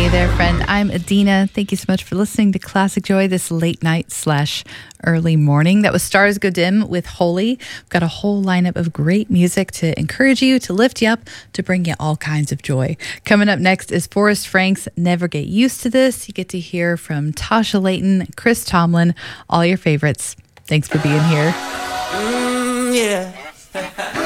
Hey there, friend. I'm Adina. Thank you so much for listening to Classic Joy this late night / early morning. That was Stars Go Dim with Holy. We've got a whole lineup of great music to encourage you, to lift you up, to bring you all kinds of joy. Coming up next is Forrest Frank's Never Get Used to This. You get to hear from Tasha Layton, Chris Tomlin, all your favorites. Thanks for being here. Yeah.